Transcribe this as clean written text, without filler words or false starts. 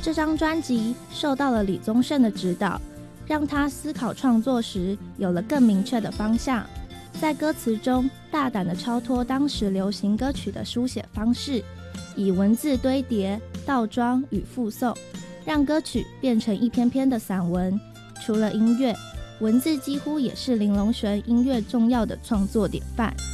这张专辑受到了李宗盛的指导，让他思考创作时有了更明确的方向。在歌词中大胆地超脱当时流行歌曲的书写方式，以文字堆叠、倒装与附送，让歌曲变成一篇篇的散文。除了音乐，文字几乎也是林隆璇音乐重要的创作典范。